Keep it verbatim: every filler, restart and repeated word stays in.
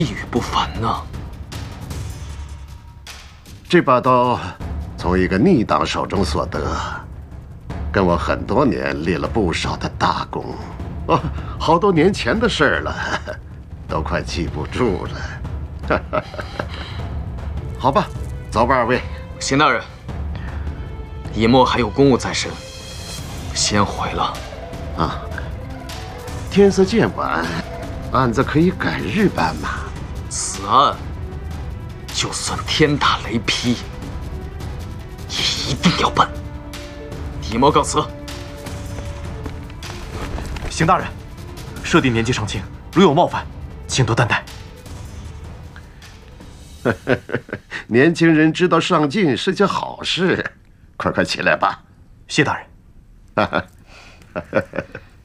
一语不凡呢。 这把刀从一个逆党手中所得，跟我很多年立了不少的大功。哦，好多年前的事儿了，都快记不住了。好吧，走吧，二位。 邢大人，以沫还有公务在身，先回了。 啊，天色渐晚，案子可以改日办嘛。 此案，就算天打雷劈，也一定要办。以沫告辞。 邢大人，舍弟年纪尚轻，如有冒犯，请多担待。 年轻人知道上进是件好事，快快起来吧。 谢大人。